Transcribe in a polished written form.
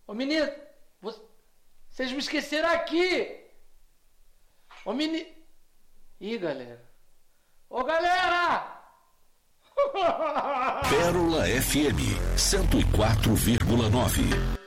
Ô menino, vocês me esqueceram aqui. Ô menino. Ih, galera. Ô galera! Pérola FM 104,9.